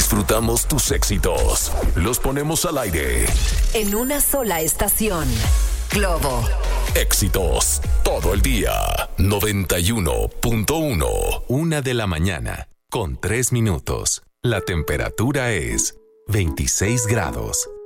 disfrutamos tus éxitos. Los ponemos al aire. En una sola estación. Globo. Éxitos todo el día. 91.1. 1:00 a.m, con 3 minutos. La temperatura es 26 grados.